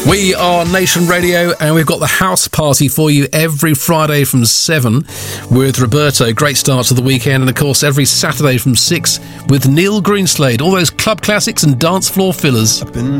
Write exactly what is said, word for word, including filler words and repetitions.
We are Nation Radio, and we've got the house party for you every Friday from seven with Roberto. Great start to the weekend. And, of course, every Saturday from six with Neil Greenslade. All those club classics and dance floor fillers. Up in